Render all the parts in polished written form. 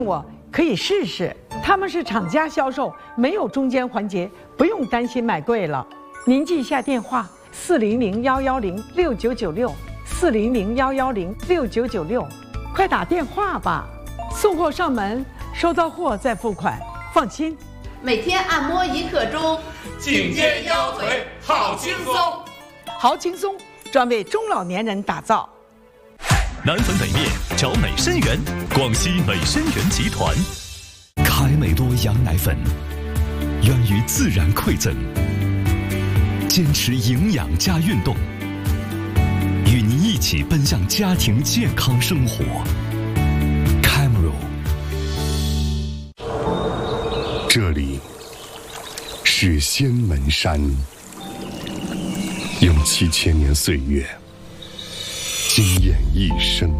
我可以试试。他们是厂家销售，没有中间环节，不用担心买贵了。您记一下电话：400-110-6996，400-110-6996，快打电话吧。送货上门，收到货再付款，放心。 每天按摩1刻钟， 颈肩腰腿好轻松， 好轻松，专为中老年人打造。 南粉北面找美参园，广西美参园集团。凯美多羊奶粉，源于自然馈赠，坚持营养加运动，与您一起奔向家庭健康生活。Camero， 这里是仙门山，用7000年岁月惊艳一生。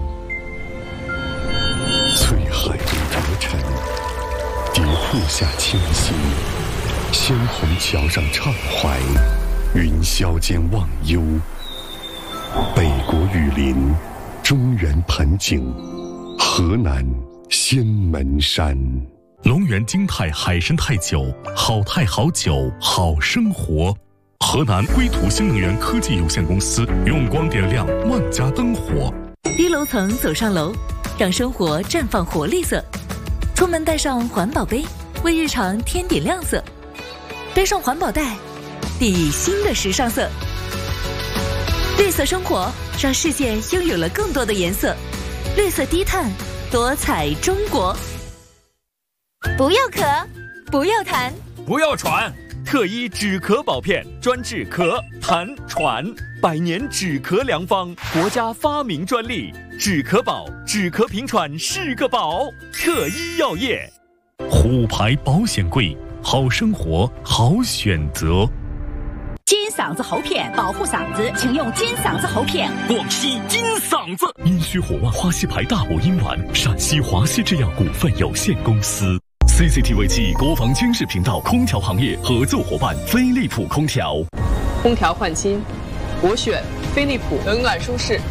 翠海中得尘，蝶瀑下清新，鲜红桥上畅怀，云霄间忘忧。北国雨林，中原盆景，河南仙门山。 龙源京泰海参泰酒，好泰好酒好生活。河南归途新能源科技有限公司用光点亮万家灯火。 低楼层走上楼，让生活绽放活力色。出门带上环保杯，为日常添点亮色。背上环保袋，抵新的时尚色。绿色生活，让世界拥有了更多的颜色。绿色低碳，多彩中国。 不要咳，不要痰， 不要喘。 特医止咳宝片，专治咳、痰、喘，100年止咳良方，国家发明专利。止咳宝，止咳平喘是个宝。特医药业。 虎牌保险柜，好生活好选择。 金嗓子喉片，保护嗓子，请用金嗓子喉片。 广西金嗓子，阴虚火旺花溪牌大补阴丸，陕西华西制药股份有限公司。CCTV 暨国防军事频道空调行业合作伙伴飞利浦空调。 空调换新，我选飞利浦，冷暖舒适。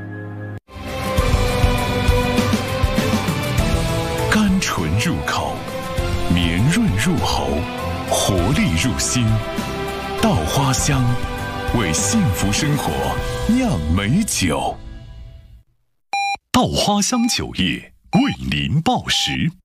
甘醇入口，绵润入喉，活力入心。稻花香，为幸福生活酿美酒。稻花香酒业为您报时。